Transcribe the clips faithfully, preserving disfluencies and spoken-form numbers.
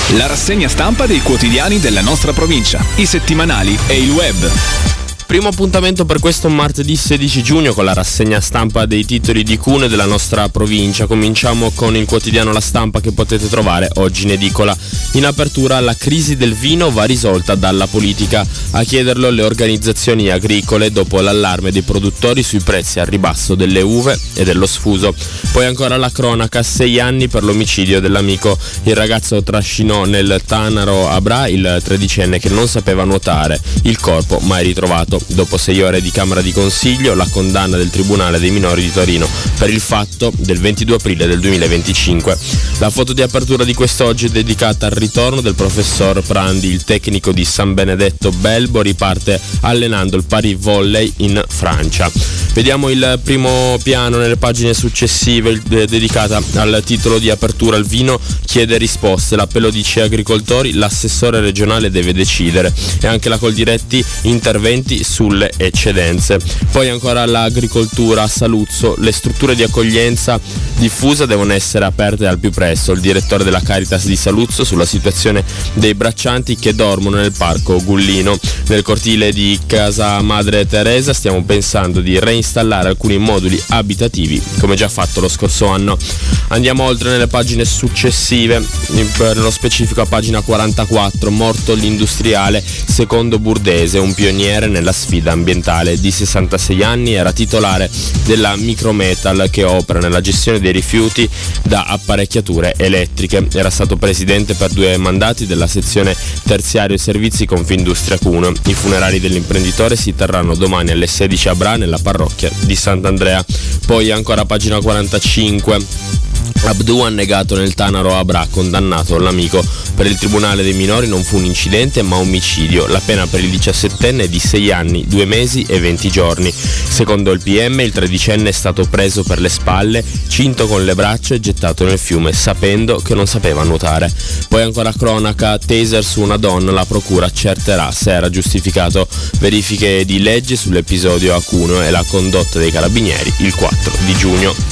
La rassegna stampa dei quotidiani della nostra provincia, i settimanali e il web. Primo appuntamento per questo martedì sedici giugno con la rassegna stampa dei titoli di Cuneo della nostra provincia. Cominciamo con il quotidiano La Stampa che potete trovare oggi in edicola. In apertura, la crisi del vino va risolta dalla politica. A chiederlo le organizzazioni agricole dopo l'allarme dei produttori sui prezzi al ribasso delle uve e dello sfuso. Poi ancora la cronaca, sei anni per l'omicidio dell'amico. Il ragazzo trascinò nel Tanaro a Bra il tredicenne che non sapeva nuotare. Il corpo mai ritrovato. Dopo sei ore di Camera di Consiglio, la condanna del Tribunale dei Minori di Torino per il fatto del ventidue aprile del duemilaventicinque. La foto di apertura di quest'oggi è dedicata al ritorno del professor Prandi. Il tecnico di San Benedetto Belbo riparte allenando il Paris Volley in Francia. Vediamo il primo piano nelle pagine successive, dedicata al titolo di apertura. Il vino chiede risposte, l'appello dice agricoltori, l'assessore regionale deve decidere, e anche la Coldiretti interventi sulle eccedenze. Poi ancora l'agricoltura a Saluzzo, le strutture di accoglienza diffusa devono essere aperte al più presto. Il direttore della Caritas di Saluzzo sulla situazione dei braccianti che dormono nel parco Gullino. Nel cortile di Casa Madre Teresa stiamo pensando di reinstallare alcuni moduli abitativi come già fatto lo scorso anno. Andiamo oltre nelle pagine successive, nello specifico a pagina quarantaquattro, morto l'industriale secondo Burdese, un pioniere nella sfida ambientale. Di sessantasei anni, era titolare della Micrometal che opera nella gestione dei rifiuti da apparecchiature elettriche. Era stato presidente per due mandati della sezione terziario servizi Confindustria Cuneo. I funerali dell'imprenditore si terranno domani alle sedici a Bra nella parrocchia di Sant'Andrea. Poi ancora a pagina quarantacinque. Abdu annegato nel Tanaro a Bra, condannato l'amico. Per il Tribunale dei Minori non fu un incidente ma omicidio. La pena per il diciassettenne è di sei anni, due mesi e venti giorni. Secondo il P M il tredicenne è stato preso per le spalle, cinto con le braccia e gettato nel fiume sapendo che non sapeva nuotare. Poi ancora cronaca, taser su una donna, la procura accerterà se era giustificato. Verifiche di legge sull'episodio a Cuneo e la condotta dei carabinieri il quattro di giugno.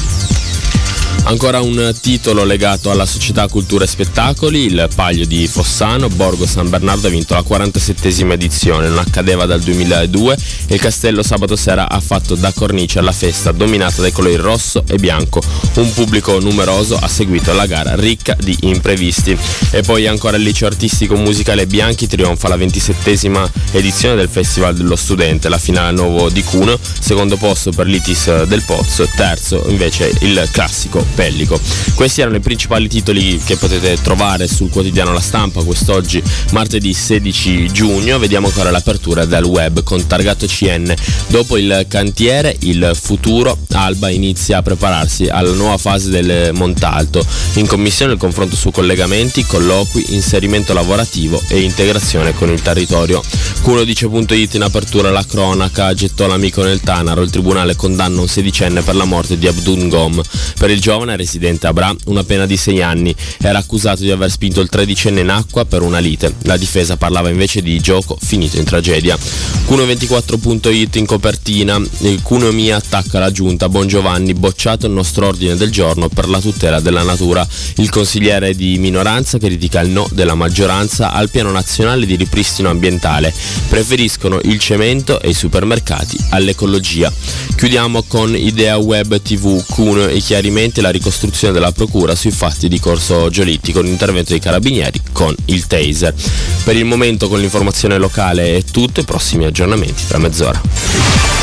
Ancora un titolo legato alla società Cultura e Spettacoli, il Palio di Fossano, Borgo San Bernardo ha vinto la quarantasettesima edizione, non accadeva dal duemiladue e il castello sabato sera ha fatto da cornice alla festa dominata dai colori rosso e bianco. Un pubblico numeroso ha seguito la gara ricca di imprevisti. E poi ancora il liceo artistico musicale Bianchi trionfa la ventisettesima edizione del Festival dello Studente, la finale a Nuovo di Cuneo, secondo posto per l'Itis del Pozzo, terzo invece il classico Pellico. Questi erano i principali titoli che potete trovare sul quotidiano La Stampa quest'oggi martedì sedici giugno. Vediamo ancora l'apertura del web con Targato C N. Dopo il cantiere, il futuro, Alba inizia a prepararsi alla nuova fase del Montalto. In commissione il confronto su collegamenti, colloqui, inserimento lavorativo e integrazione con il territorio. Cuneo dice punto it in apertura la cronaca, gettò l'amico nel Tanaro, il tribunale condanna un sedicenne per la morte di Abdun Gom. Per il giovane residente a Bra una pena di sei anni, era accusato di aver spinto il tredicenne in acqua per una lite. La difesa parlava invece di gioco finito in tragedia. Cuneo ventiquattro punto it in copertina, il Cuneo Mia attacca la giunta, Bongiovanni bocciato il nostro ordine del giorno per la tutela della natura. Il consigliere di minoranza critica il no della maggioranza al piano nazionale di ripristino ambientale, preferiscono il cemento e i supermercati all'ecologia. Chiudiamo con Idea Web tivù, Cuneo, i chiarimenti e la ricostruzione della procura sui fatti di Corso Giolitti con l'intervento dei carabinieri con il taser. Per il momento con l'informazione locale è tutto, i prossimi aggiornamenti tra mezz'ora.